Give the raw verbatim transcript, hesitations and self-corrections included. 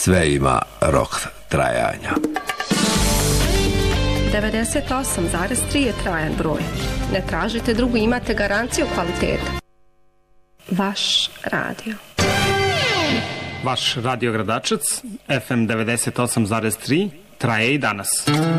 sve ima rok trajanja. devedeset osam zarez tri je trajan broj. Ne tražite drugu, imate garanciju kvaliteta. Vaš radio. Vaš radio Gradačac, F M devedeset osam zarez tri, traje i danas.